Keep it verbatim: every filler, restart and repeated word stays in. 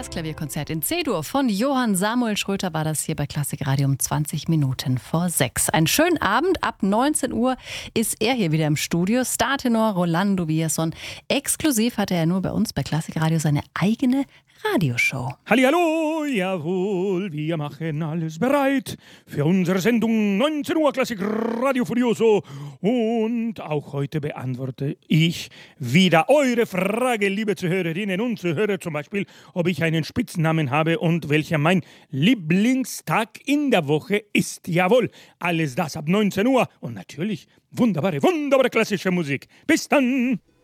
Das Klavierkonzert in C-Dur von Johann Samuel Schröter war das hier bei Klassik Radio um zwanzig Minuten vor sechs. Einen schönen Abend. Ab neunzehn Uhr ist er hier wieder im Studio. Startenor Rolando Villazón. Exklusiv hatte er nur bei uns bei Klassik Radio seine eigene Radioshow. Hallihallo, jawohl, wir machen alles bereit für unsere Sendung neunzehn Uhr Klassik Radio Furioso. Und auch heute beantworte ich wieder eure Frage, liebe Zuhörerinnen und Zuhörer, zum Beispiel, ob ich einen Spitznamen habe und welcher mein Lieblingstag in der Woche ist. Jawohl, alles das ab neunzehn Uhr und natürlich wunderbare, wunderbare klassische Musik. Bis dann!